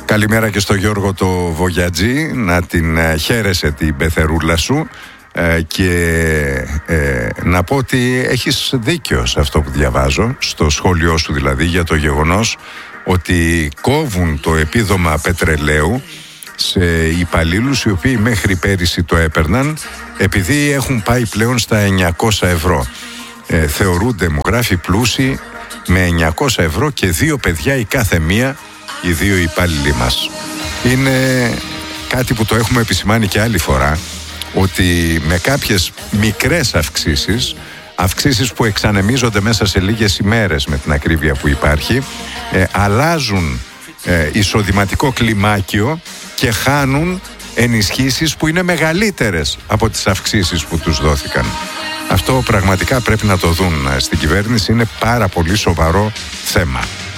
Καλημέρα και στο Γιώργο το Βογιατζή, να την χαίρεσαι την πεθερούλα σου και να πω ότι έχεις δίκιο σε αυτό που διαβάζω, στο σχόλιο σου δηλαδή, για το γεγονός ότι κόβουν το επίδομα πετρελαίου σε υπαλλήλους οι οποίοι μέχρι πέρυσι το έπαιρναν, επειδή έχουν πάει πλέον στα 900 ευρώ. Θεωρούνται, μου γράφει, πλούσιοι με 900 ευρώ και 2 παιδιά η κάθε μία, οι 2 υπάλληλοι μας. Είναι κάτι που το έχουμε επισημάνει και άλλη φορά, ότι με κάποιες μικρές αυξήσεις που εξανεμίζονται μέσα σε λίγες ημέρες, με την ακρίβεια που υπάρχει, αλλάζουν εισοδηματικό κλιμάκιο και χάνουν ενισχύσεις που είναι μεγαλύτερες από τις αυξήσεις που τους δόθηκαν. Αυτό πραγματικά πρέπει να το δουν στην κυβέρνηση, είναι πάρα πολύ σοβαρό θέμα.